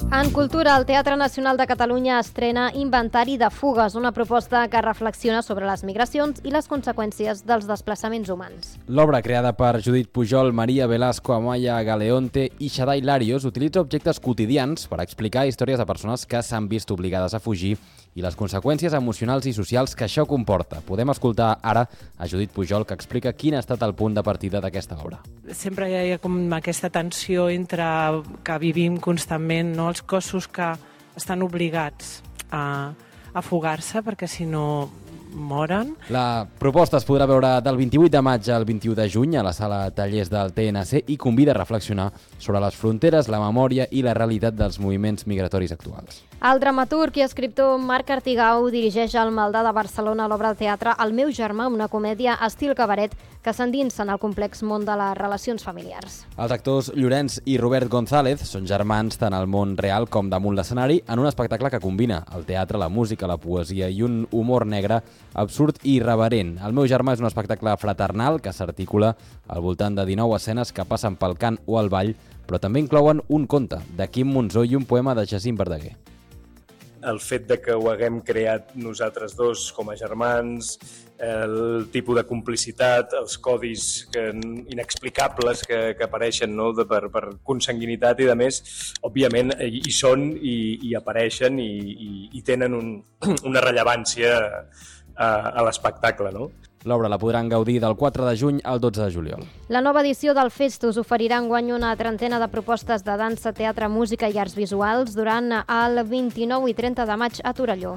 En cultura, el Teatre Nacional de Catalunya estrena Inventari de fugues, una proposta que reflexiona sobre les migracions i les conseqüències dels desplaçaments humans. L'obra, creada per Judit Pujol, Maria Velasco, Amaya Galeonte i Xaday Larios, utilitza objectes quotidians per explicar històries de persones que s'han vist obligades a fugir i les conseqüències emocionals i socials que això comporta. Podem escoltar ara a Judit Pujol, que explica quin ha estat el punt de partida d'aquesta obra. Sempre hi ha com aquesta tensió entre que vivim constantment, no? Els cossos que estan obligats a fugar-se perquè si no moren. La proposta es podrà veure del 28 de maig al 21 de juny a la sala Tallers del TNC i convida a reflexionar sobre les fronteres, la memòria i la realitat dels moviments migratoris actuals. El dramaturg i escriptor Marc Artigau dirigeix al Maldà de Barcelona l'obra al teatre El meu germà, una comèdia estil cabaret que s'endinsa en el complex món de les relacions familiars. Els actors Llorenç i Robert González són germans tant al món real com damunt l'escenari en un espectacle que combina el teatre, la música, la poesia i un humor negre absurd i irreverent. El meu germà és un espectacle fraternal que s'articula al voltant de 19 escenes que passen pel cant o el ball, però també inclouen un conte de Quim Monzó i un poema de Jacint Verdaguer. El fet de que ho haguem creat nosaltres dos com a germans, el tipus de complicitat, els codis inexplicables que apareixen, no? per consanguinitat i de més, òbviament hi són i apareixen i tenen una rellevància a l'espectacle, no? L'obra la podran gaudir del 4 de juny al 12 de juliol. La nova edició del Festus oferirà enguany una trentena de propostes de dansa, teatre, música i arts visuals durant el 29 i 30 de maig a Torelló.